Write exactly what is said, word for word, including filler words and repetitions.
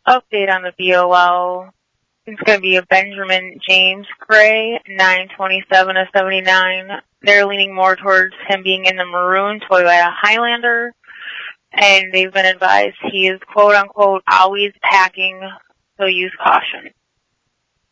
Update on the B O L. It's going to be a Benjamin James Gray, nine twenty-seven of seventy-nine. They're leaning more towards him being in the maroon Toyota Highlander, and they've been advised he is quote-unquote always packing, so use caution.